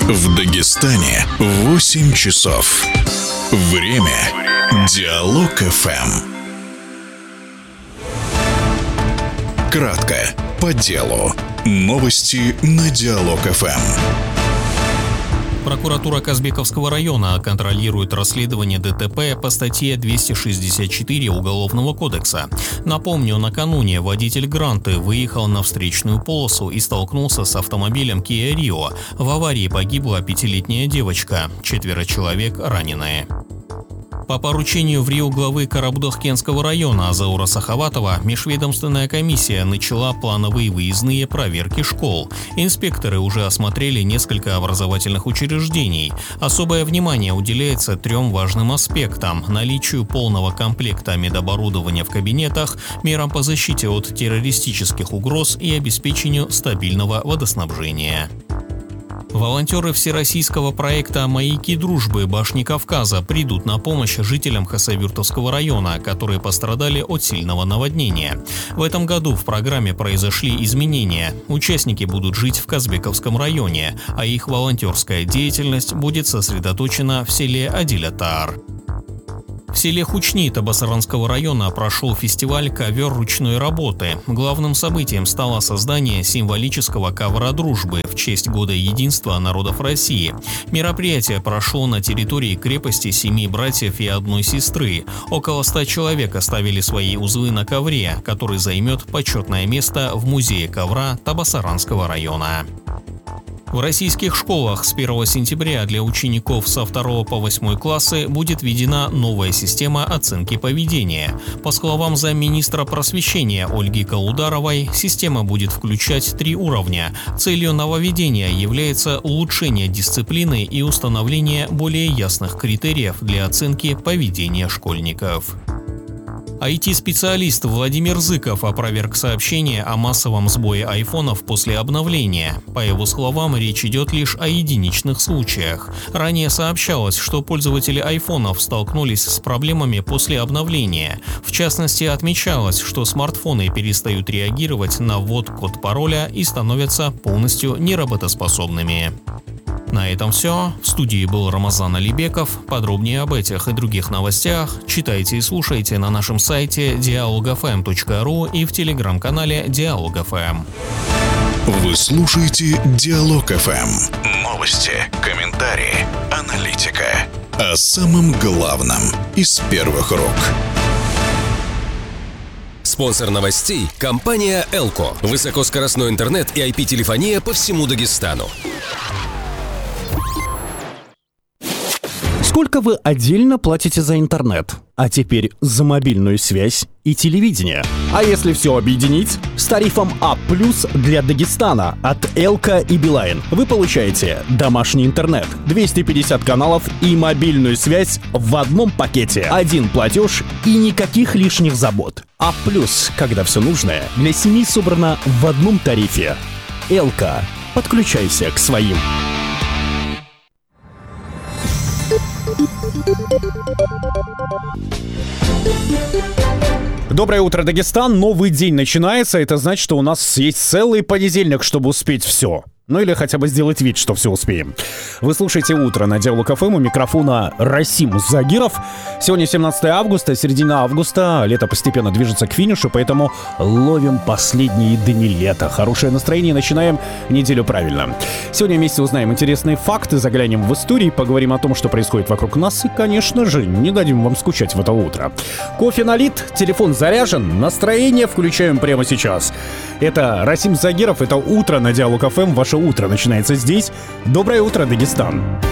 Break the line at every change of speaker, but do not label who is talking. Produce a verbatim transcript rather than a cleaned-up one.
В Дагестане восемь часов. Время Диалог эф эм. Кратко, по делу. Новости на Диалог эф эм.
Прокуратура Казбековского района контролирует расследование ДТП по статье двести шестьдесят четыре Уголовного кодекса. Напомню, накануне водитель Гранты выехал на встречную полосу и столкнулся с автомобилем Kia Rio. В аварии погибла пятилетняя девочка, четверо человек раненые. По поручению в РИО главы Карабудах-Кенского района Заура Сахаватова межведомственная комиссия начала плановые выездные проверки школ. Инспекторы уже осмотрели несколько образовательных учреждений. Особое внимание уделяется трем важным аспектам: наличию полного комплекта медоборудования в кабинетах, мерам по защите от террористических угроз и обеспечению стабильного водоснабжения. Волонтеры всероссийского проекта «Маяки дружбы. Башни Кавказа» придут на помощь жителям Хасавюртовского района, которые пострадали от сильного наводнения. В этом году в программе произошли изменения. Участники будут жить в Казбековском районе, а их волонтерская деятельность будет сосредоточена в селе Адиль-Атаар. В селе Хучни Табасаранского района прошел фестиваль «Ковер ручной работы». Главным событием стало создание символического ковра дружбы в честь Года единства народов России. Мероприятие прошло на территории крепости семи братьев и одной сестры. Около ста человек оставили свои узлы на ковре, который займет почетное место в музее ковра Табасаранского района. В российских школах с первого сентября для учеников со второго по восьмой классы будет введена новая система оценки поведения. По словам замминистра просвещения Ольги Калударовой, система будет включать три уровня. Целью нововведения является улучшение дисциплины и установление более ясных критериев для оценки поведения школьников. ай ти-специалист Владимир Зыков опроверг сообщение о массовом сбое айфонов после обновления. По его словам, речь идет лишь о единичных случаях. Ранее сообщалось, что пользователи айфонов столкнулись с проблемами после обновления. В частности, отмечалось, что смартфоны перестают реагировать на ввод код-пароля и становятся полностью неработоспособными. На этом все. В студии был Рамазан Алибеков. Подробнее об этих и других новостях читайте и слушайте на нашем сайте диалог эф эм точка ру и в телеграм-канале Диалог эф эм.
Вы слушаете Диалог эф эм. Новости, комментарии, аналитика. О самом главном из первых рук.
Спонсор новостей – компания Элко. Высокоскоростной интернет и ай пи-телефония по всему Дагестану.
Сколько вы отдельно платите за интернет? А теперь за мобильную связь и телевидение. А если все объединить? С тарифом А плюс для Дагестана от Элко и Билайн вы получаете домашний интернет, двести пятьдесят каналов и мобильную связь в одном пакете. Один платеж и никаких лишних забот. А плюс, когда все нужное для семьи собрано в одном тарифе. Элко. Подключайся к своим. Доброе утро, Дагестан. Новый день начинается. Это значит, что у нас есть целый понедельник, чтобы успеть все. Ну или хотя бы сделать вид, что все успеем. Вы слушаете «Утро» на Диалог эф эм. У микрофона Расим Загиров. Сегодня семнадцатое августа, середина августа. Лето постепенно движется к финишу, поэтому ловим последние дни лета. Хорошее настроение, начинаем неделю правильно. Сегодня вместе узнаем интересные факты, заглянем в историю, поговорим о том, что происходит вокруг нас. И, конечно же, не дадим вам скучать в это утро. Кофе налит, телефон заряжен, настроение включаем прямо сейчас. Это Расим Загиров, это «Утро» на Диалог эф эм. Ваше утро начинается здесь. Доброе утро, Дагестан.